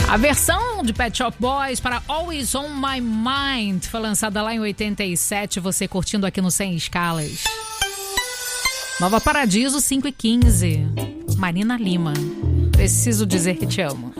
A versão de Pet Shop Boys para Always On My Mind foi lançada lá em 87, você curtindo aqui no 100 Escalas. Nova Paradiso, 5 e 15. Marina Lima, preciso dizer que te amo.